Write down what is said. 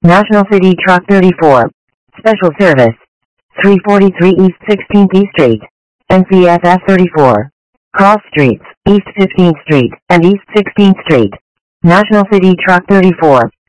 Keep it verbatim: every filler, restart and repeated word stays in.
National City Truck thirty-four. Special Service. three forty-three East sixteenth E Street. N C S S thirty-four. Cross Streets, East fifteenth Street, and East sixteenth Street. National City Truck thirty-four.